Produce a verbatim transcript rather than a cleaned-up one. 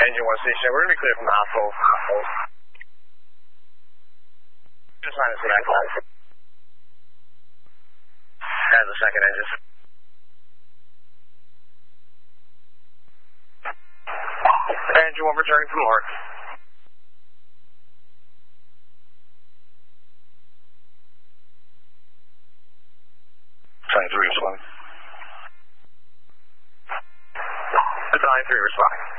Engine one station, we're going to be clear from the hospital. Just minus the back line. And the second engine. Engine one returning from Mark. nine three responding. nine three responding.